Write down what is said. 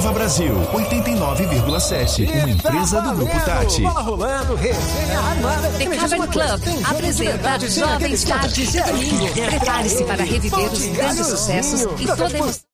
Nova Brasil, 89,7. Uma empresa do Grupo Tati. Bola rolando, resenha armada. The Cavern Club apresenta Jovens Tardes de domingo. Prepare-se para reviver os grandes sucessos e toda a emoção.